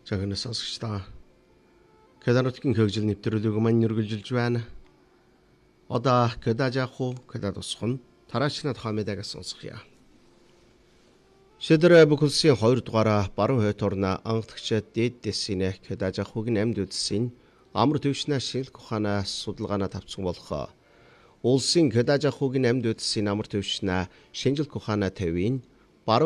Жагнаас сонсогчдаа Кеданутгийн хөгжил нэвтрүүлэг маань үргэлжилж байна. Одоо Кедажаху Кедад усхан тараачнад хамедагаас сонсгоё. Шэдэрэ бүхэлсийн 2 дугаараа баруун хойд орно анхдагчид дээд дэсинэ Кедажахугийн амьд үдсийн амар төвшнэ шинэлх ухаанаа судалгаанаа тавцсан болох улсын Кедажахугийн амьд үдсийн амар төвшнэ шинжилх ухаанаа тавийн